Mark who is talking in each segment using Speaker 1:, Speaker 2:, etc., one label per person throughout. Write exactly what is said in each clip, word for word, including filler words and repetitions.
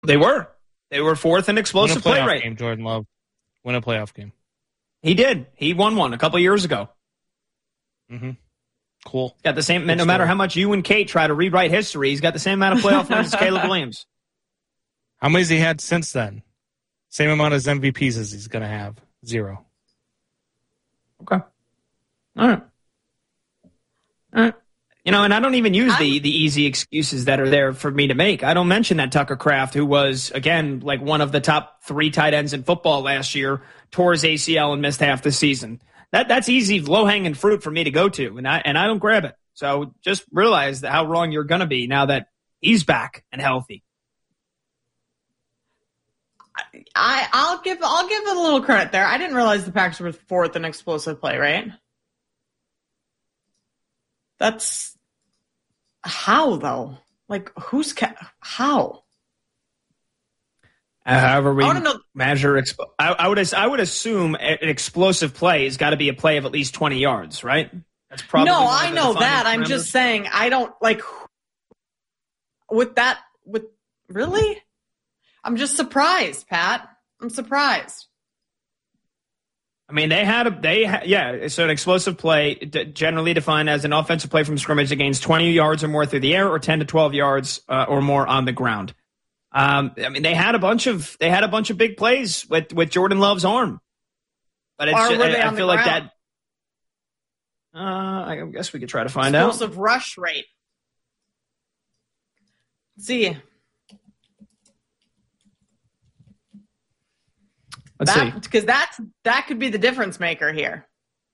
Speaker 1: They were. They were fourth in explosive play rate.
Speaker 2: Game, Jordan Love. Win a playoff game.
Speaker 1: He did. He won one a couple years ago.
Speaker 2: Mm-hmm. Cool.
Speaker 1: Got the same.
Speaker 2: Good
Speaker 1: no
Speaker 2: story.
Speaker 1: matter how much you and Kate try to rewrite history, he's got the same amount of playoff wins as Caleb Williams.
Speaker 2: How many has he had since then? Same amount as M V Ps as he's going to have. Zero.
Speaker 1: Okay. All right. All right. You know, and I don't even use the the easy excuses that are there for me to make. I don't mention that Tucker Kraft, who was, again, like one of the top three tight ends in football last year, tore his A C L and missed half the season. That That's easy, low-hanging fruit for me to go to, and I, and I don't grab it. So just realize that how wrong you're going to be now that he's back and healthy.
Speaker 3: I, I'll give I'll give it a little credit there. I didn't realize the Packers were fourth in explosive play, right? That's how though? Like who's ca- how?
Speaker 1: Uh, however we
Speaker 3: I wanna know-
Speaker 1: measure, expo- I, I would I would assume an explosive play has got to be a play of at least twenty yards, right? That's probably
Speaker 3: no,
Speaker 1: one of
Speaker 3: I
Speaker 1: the
Speaker 3: know
Speaker 1: defining
Speaker 3: that. I'm
Speaker 1: parameters.
Speaker 3: just saying I don't like with that. With really, I'm just surprised, Pat. I'm surprised.
Speaker 1: I mean, they had a, they, ha- yeah, so an explosive play, d- generally defined as an offensive play from scrimmage that gains twenty yards or more through the air or ten to twelve yards uh, or more on the ground. Um, I mean, they had a bunch of, they had a bunch of big plays with, with Jordan Love's arm. But it's,
Speaker 3: Or
Speaker 1: just,
Speaker 3: were
Speaker 1: I,
Speaker 3: they
Speaker 1: I
Speaker 3: on the
Speaker 1: feel like
Speaker 3: ground?
Speaker 1: that, uh, I guess we could try to find out.
Speaker 3: Explosive rush rate. Let's see.
Speaker 1: Let's
Speaker 3: that,
Speaker 1: see.
Speaker 3: Because that's that could be the difference maker here.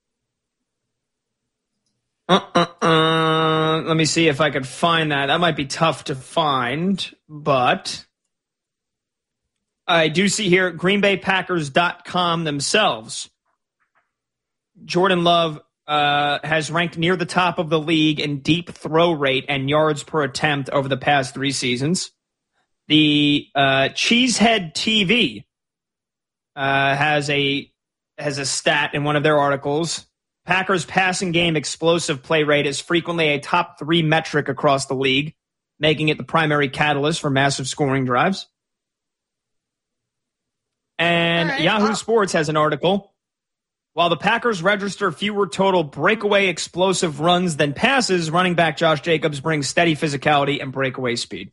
Speaker 1: Uh, uh, uh, let me see if I could find that. That might be tough to find, but I do see here green bay packers dot com themselves. Jordan Love uh, has ranked near the top of the league in deep throw rate and yards per attempt over the past three seasons. The uh, Cheesehead T V uh, has a has a stat in one of their articles. Packers passing game explosive play rate is frequently a top three metric across the league, making it the primary catalyst for massive scoring drives. And
Speaker 3: right.
Speaker 1: Yahoo
Speaker 3: Oh.
Speaker 1: Sports has an article. While the Packers register fewer total breakaway explosive runs than passes, running back Josh Jacobs brings steady physicality and breakaway speed.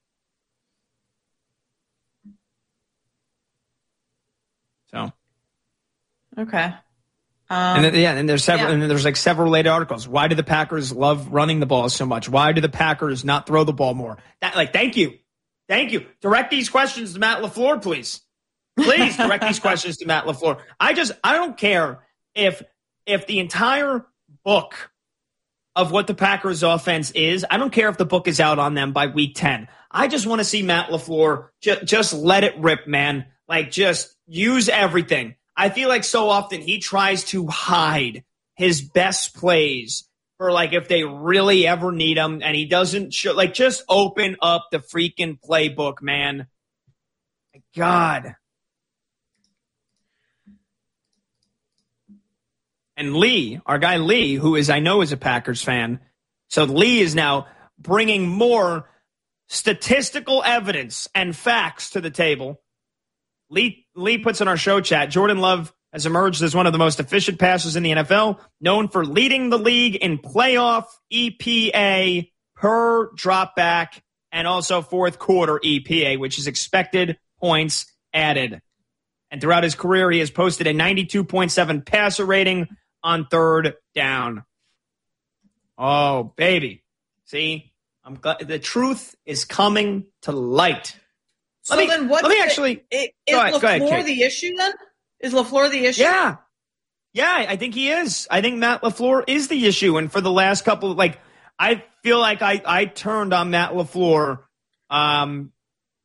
Speaker 1: So,
Speaker 3: Okay. Um,
Speaker 1: and then, yeah, and there's several,
Speaker 3: yeah.
Speaker 1: and then there's like several related articles. Why do the Packers love running the ball so much? Why do the Packers not throw the ball more? That, like, thank you, thank you. Direct these questions to Matt LaFleur, please. Please direct these questions to Matt LaFleur. I just, I don't care if if the entire book of what the Packers offense is, I don't care if the book is out on them by week ten. I just want to see Matt LaFleur ju- just let it rip, man. Like, just use everything. I feel like so often he tries to hide his best plays for, like, if they really ever need them, and he doesn't show, like, just open up the freaking playbook, man. My God. And Lee, our guy Lee, who is, I know, is a Packers fan. So Lee is now bringing more statistical evidence and facts to the table. Lee, Lee puts in our show chat, Jordan Love has emerged as one of the most efficient passers in the N F L, known for leading the league in playoff E P A per dropback and also fourth quarter E P A, which is expected points added. And throughout his career, he has posted a ninety-two point seven passer rating on third down. Oh, baby. See, I'm glad the truth is coming to light.
Speaker 3: So
Speaker 1: let me,
Speaker 3: then what's
Speaker 1: let me
Speaker 3: the,
Speaker 1: actually
Speaker 3: is
Speaker 1: go ahead, go ahead,
Speaker 3: LaFleur
Speaker 1: Kate.
Speaker 3: the issue then? Is LaFleur the issue?
Speaker 1: Yeah. Yeah, I think he is. I think Matt LaFleur is the issue. And for the last couple of, like, I feel like I, I turned on Matt LaFleur. Um,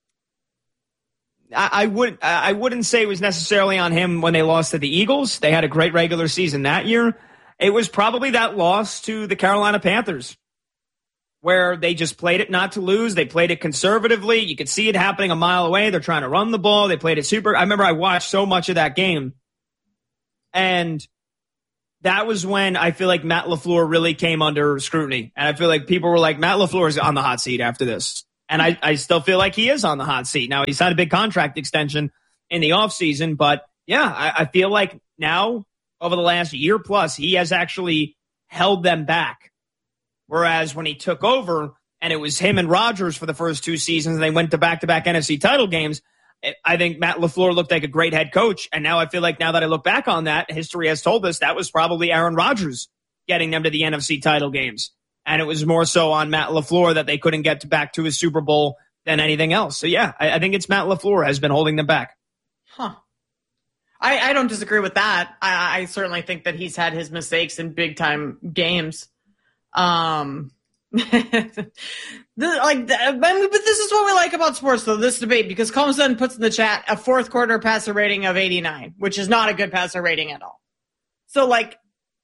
Speaker 1: I, I would I wouldn't say it was necessarily on him when they lost to the Eagles. They had a great regular season that year. It was probably that loss to the Carolina Panthers, where they just played it not to lose. They played it conservatively. You could see it happening a mile away. They're trying to run the ball. They played it super. I remember I watched so much of that game. And that was when I feel like Matt LaFleur really came under scrutiny. And I feel like people were like, Matt LaFleur is on the hot seat after this. And I, I still feel like he is on the hot seat. Now, he's had a big contract extension in the offseason, but yeah, I, I feel like now over the last year plus, he has actually held them back. Whereas when he took over and it was him and Rodgers for the first two seasons and they went to back-to-back N F C title games, I think Matt LaFleur looked like a great head coach. And now I feel like now that I look back on that, history has told us that was probably Aaron Rodgers getting them to the N F C title games. And it was more so on Matt LaFleur that they couldn't get back to his Super Bowl than anything else. So, yeah, I, I think it's Matt LaFleur has been holding them back.
Speaker 3: Huh. I, I don't disagree with that. I, I certainly think that he's had his mistakes in big-time games. Um, the, like, I mean, but this is what we like about sports, though, this debate, because Combs then puts in the chat a fourth-quarter passer rating of eighty-nine, which is not a good passer rating at all. So, like,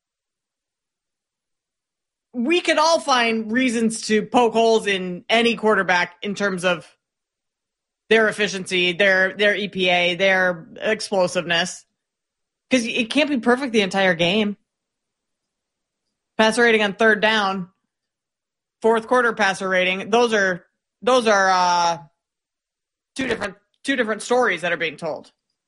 Speaker 3: we could all find reasons to poke holes in any quarterback in terms of their efficiency, their their E P A, their explosiveness. Because it can't be perfect the entire game. Passer rating on third down, fourth quarter passer rating, those are those are uh, two different two different stories that are being told.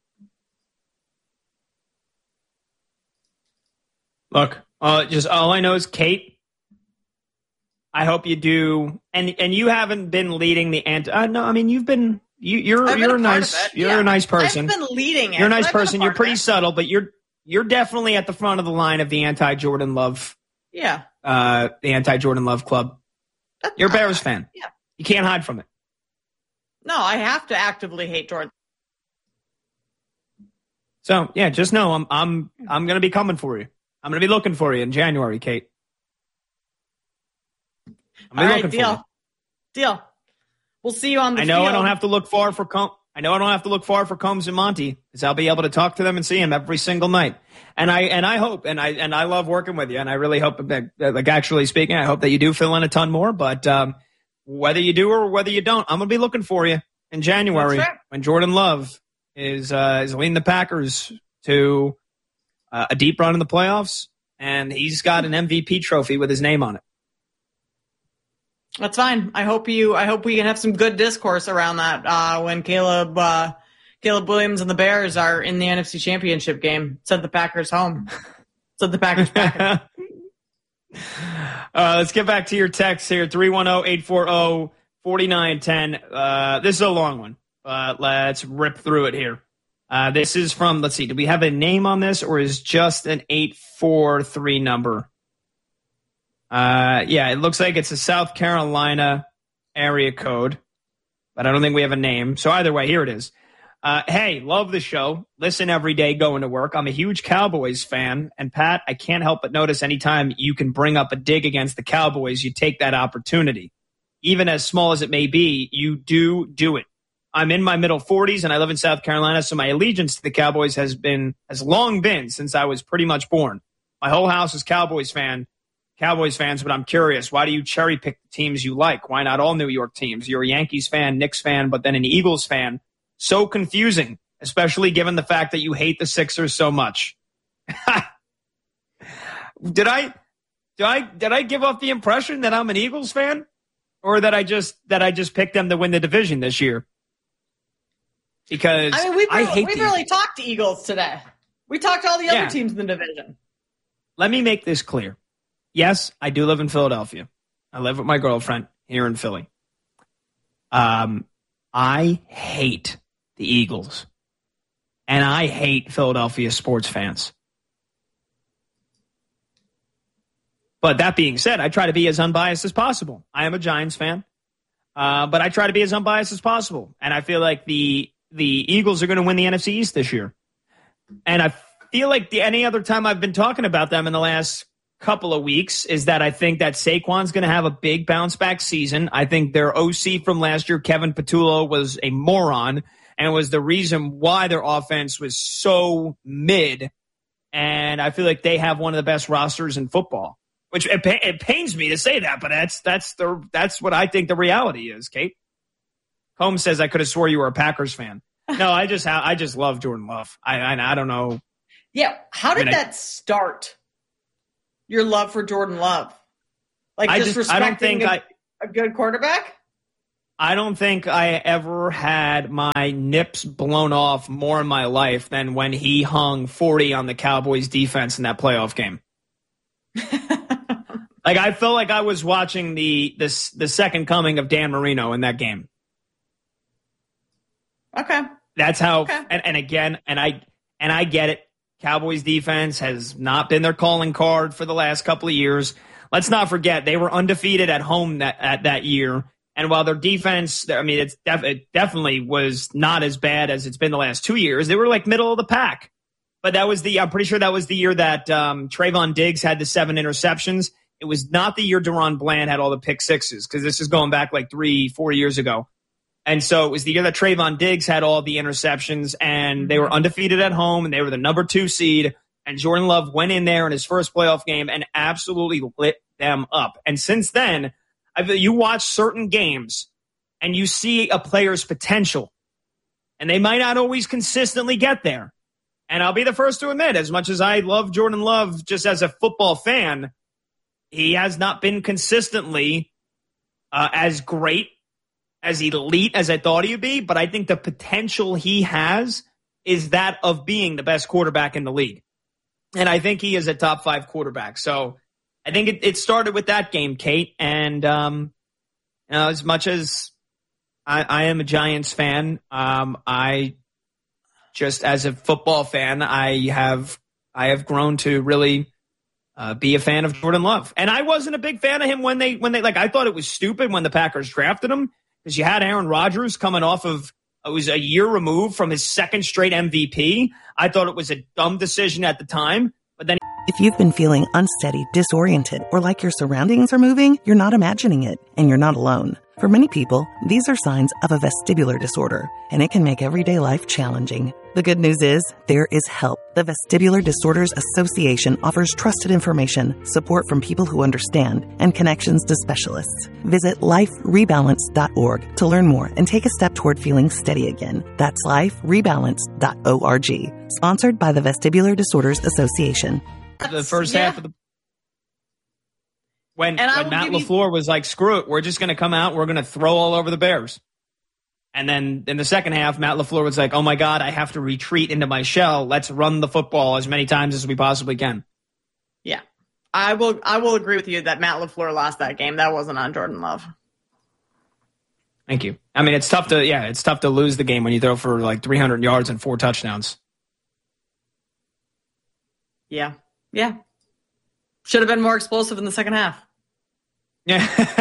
Speaker 1: Look, uh, just all I know is Kate. I hope you do, and and you haven't been leading the anti. Uh, no, I mean you've been you you're
Speaker 3: I've
Speaker 1: you're
Speaker 3: been
Speaker 1: a
Speaker 3: a part
Speaker 1: nice
Speaker 3: of it.
Speaker 1: you're
Speaker 3: Yeah.
Speaker 1: a nice person.
Speaker 3: I've been leading it.
Speaker 1: You're a nice
Speaker 3: I've been a
Speaker 1: person.
Speaker 3: part
Speaker 1: You're
Speaker 3: of
Speaker 1: pretty
Speaker 3: it.
Speaker 1: subtle, but you're you're definitely at the front of the line of the anti-Jordan Love.
Speaker 3: Yeah,
Speaker 1: uh, the anti-Jordan Love club.
Speaker 3: That's
Speaker 1: You're a
Speaker 3: not
Speaker 1: Bears
Speaker 3: bad.
Speaker 1: fan.
Speaker 3: Yeah.
Speaker 1: You can't hide from it.
Speaker 3: No, I have to actively hate Jordan.
Speaker 1: So yeah, just know I'm I'm I'm gonna be coming for you. I'm gonna be looking for you in January, Kate. I'm
Speaker 3: All right,
Speaker 1: looking
Speaker 3: deal.
Speaker 1: for you.
Speaker 3: Deal. We'll see you on the
Speaker 1: I know
Speaker 3: field.
Speaker 1: I don't have to look far for Com- I know I don't have to look far for Combs and Monty, because I'll be able to talk to them and see him every single night. And I and I hope and I and I love working with you. And I really hope that, like actually speaking, I hope that you do fill in a ton more. But um, whether you do or whether you don't, I'm gonna be looking for you in January
Speaker 3: That's right.
Speaker 1: when Jordan Love is uh, is leading the Packers to uh, a deep run in the playoffs, and he's got an M V P trophy with his name on it.
Speaker 3: That's fine. I hope you. I hope we can have some good discourse around that uh, when Caleb uh, Caleb Williams and the Bears are in the N F C Championship game. Send the Packers home. Send the Packers Packers.
Speaker 1: uh, let's get back to your text here: three one zero, eight four zero, four nine one zero. Uh, this is a long one, but let's rip through it here. Uh, this is from. Let's see. Do we have a name on this, or is just an eight four three number? Uh, yeah, it looks like it's a South Carolina area code, but I don't think we have a name. So either way, here it is. Uh, hey, love the show. Listen every day going to work. I'm a huge Cowboys fan. And Pat, I can't help but notice anytime you can bring up a dig against the Cowboys, you take that opportunity. Even as small as it may be, you do do it. I'm in my middle forties and I live in South Carolina, so my allegiance to the Cowboys has been, has long been since I was pretty much born. My whole house is Cowboys fan. Cowboys fans, but I'm curious, why do you cherry pick the teams you like? Why not all New York teams? You're a Yankees fan, Knicks fan, but then an Eagles fan. So confusing, especially given the fact that you hate the Sixers so much. did I did I did I give off the impression that I'm an Eagles fan? Or that I just that I just picked them to win the division this year? Because
Speaker 3: I mean, we
Speaker 1: I
Speaker 3: really,
Speaker 1: hate
Speaker 3: we
Speaker 1: the
Speaker 3: really talked to Eagles today. We talked to all the other
Speaker 1: Yeah.
Speaker 3: teams in the division.
Speaker 1: Let me make this clear. Yes, I do live in Philadelphia. I live with my girlfriend here in Philly. Um, I hate the Eagles. And I hate Philadelphia sports fans. But that being said, I try to be as unbiased as possible. I am a Giants fan. Uh, but I try to be as unbiased as possible. And I feel like the the Eagles are going to win the N F C East this year. And I feel like the, any other time I've been talking about them in the last couple of weeks is that I think that Saquon's going to have a big bounce back season. I think their O C from last year, Kevin Patullo, was a moron and was the reason why their offense was so mid. And I feel like they have one of the best rosters in football, which it, it pains me to say that, but that's that's the that's what I think the reality is. Kate Holmes says I could have swore you were a Packers fan. No, I just ha- I just love Jordan Love. I I, I don't know.
Speaker 3: Yeah, how did
Speaker 1: I mean, I-
Speaker 3: that start? Your love for Jordan Love, like
Speaker 1: I
Speaker 3: just,
Speaker 1: just I don't
Speaker 3: respecting
Speaker 1: think
Speaker 3: a,
Speaker 1: I.
Speaker 3: a good quarterback.
Speaker 1: I don't think I ever had my nips blown off more in my life than when he hung forty on the Cowboys defense in that playoff game. Like, I felt like I was watching the, the, the second coming of Dan Marino in that game.
Speaker 3: Okay.
Speaker 1: That's how,
Speaker 3: okay.
Speaker 1: and, and again, and I, and I get it. Cowboys defense has not been their calling card for the last couple of years. Let's not forget, they were undefeated at home that, at that year. And while their defense, I mean, it's def- it definitely was not as bad as it's been the last two years. They were like middle of the pack. But that was the, I'm pretty sure that was the year that um, Trayvon Diggs had the seven interceptions. It was not the year Deron Bland had all the pick sixes, because this is going back like three, four years ago. And so it was the year that Trayvon Diggs had all the interceptions, and they were undefeated at home, and they were the number two seed. And Jordan Love went in there in his first playoff game and absolutely lit them up. And since then, I've, you watch certain games, and you see a player's potential, and they might not always consistently get there. And I'll be the first to admit, as much as I love Jordan Love just as a football fan, he has not been consistently uh, as great, as elite as I thought he would be. But I think the potential he has is that of being the best quarterback in the league. And I think he is a top five quarterback. So I think it, it started with that game, Kate. And um, you know, as much as I, I am a Giants fan, um, I just as a football fan, I have I have grown to really Uh, be a fan of Jordan Love. And I wasn't a big fan of him when they, when they, like, I thought it was stupid when the Packers drafted him, because you had Aaron Rodgers coming off of, it was a year removed from his second straight M V P. I thought it was a dumb decision at the time, but then.
Speaker 4: If you've been feeling unsteady, disoriented, or like your surroundings are moving, you're not imagining it, and you're not alone. For many people, these are signs of a vestibular disorder, and it can make everyday life challenging. The good news is, there is help. The Vestibular Disorders Association offers trusted information, support from people who understand, and connections to specialists. Visit life rebalance dot org to learn more and take a step toward feeling steady again. That's life rebalance dot org. Sponsored by the Vestibular Disorders Association.
Speaker 1: The first
Speaker 3: yeah.
Speaker 1: half of the when,
Speaker 3: And
Speaker 1: when Matt LaFleur you- was like, screw it, we're just going to come out, we're going to throw all over the Bears. And then in the second half, Matt LaFleur was like, oh my God, I have to retreat into my shell. Let's run the football as many times as we possibly can.
Speaker 3: Yeah. I will I will agree with you that Matt LaFleur lost that game. That wasn't on Jordan Love.
Speaker 1: Thank you. I mean, it's tough to, yeah, it's tough to lose the game when you throw for like three hundred yards and four touchdowns.
Speaker 3: Yeah. Yeah. Should have been more explosive in the second half.
Speaker 1: Yeah.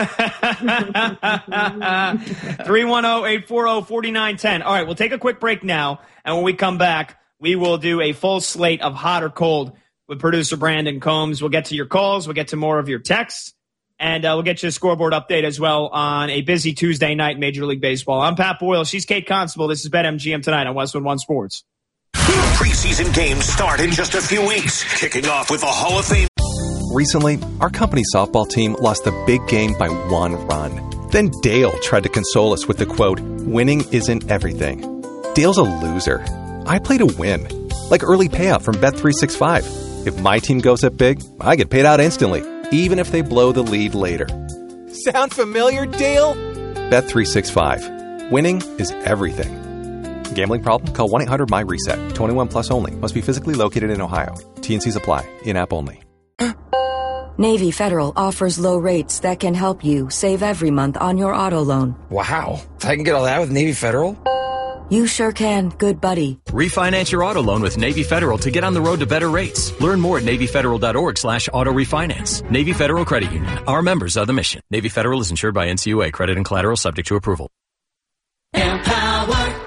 Speaker 1: three one zero, eight four zero, four nine one zero. All right, we'll take a quick break now. And when we come back, we will do a full slate of hot or cold with producer Brandon Combs. We'll get to your calls. We'll get to more of your texts. And uh, we'll get you a scoreboard update as well on a busy Tuesday night in Major League Baseball. I'm Pat Boyle. She's Kate Constable. This is BetMGM tonight on Westwood One Sports.
Speaker 5: Preseason games start in just a few weeks, kicking off with the Hall of Fame.
Speaker 6: Recently, our company softball team lost the big game by one run. Then Dale tried to console us with the quote, winning isn't everything. Dale's a loser. I play to win. Like early payout from Bet three sixty-five. If my team goes up big, I get paid out instantly, even if they blow the lead later. Sound familiar, Dale? Bet three sixty-five. Winning is everything. Gambling problem? Call one eight hundred M Y reset. twenty-one plus only. Must be physically located in Ohio. T and C's apply. In-app only.
Speaker 7: Navy Federal offers low rates that can help you save every month on your auto loan.
Speaker 8: Wow. I can get all that with Navy Federal?
Speaker 7: You sure can, good buddy.
Speaker 9: Refinance your auto loan with Navy Federal to get on the road to better rates. Learn more at NavyFederal.org slash auto refinance. Navy Federal Credit Union. Our members are the mission. Navy Federal is insured by N C U A. Credit and collateral subject to approval.
Speaker 10: Empower.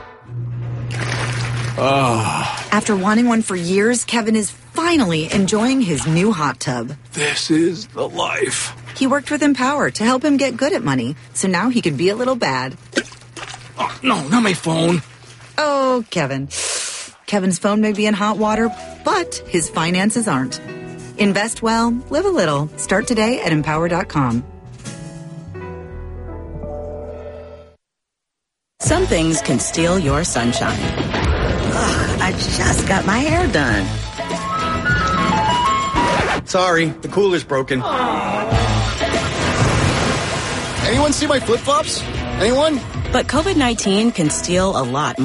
Speaker 10: Oh. After wanting one for years, Kevin is finally enjoying his new hot tub.
Speaker 11: This is the life.
Speaker 10: He worked with Empower to help him get good at money, so now he can be a little bad.
Speaker 11: Oh, no, not my phone.
Speaker 10: Oh, Kevin. Kevin's phone may be in hot water, but his finances aren't. Invest well, live a little. Start today at empower dot com.
Speaker 12: Some things can steal your sunshine.
Speaker 13: Ugh, I just got my hair done.
Speaker 14: Sorry, the cooler's broken.
Speaker 15: Anyone see my flip-flops?
Speaker 11: Anyone?
Speaker 12: But COVID nineteen can steal a lot more.